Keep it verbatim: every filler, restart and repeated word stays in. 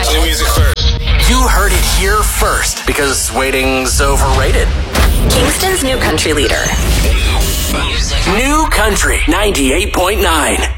New music first. You heard it here first, because waiting's overrated. Kingston's new country leader. New Country ninety-eight point nine.